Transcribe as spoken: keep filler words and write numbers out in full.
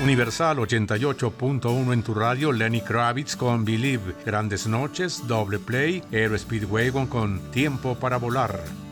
Universal ochenta y ocho punto uno en tu radio, Lenny Kravitz con Believe, Grandes Noches, Doble Play, Aero Speedwagon con Tiempo para Volar.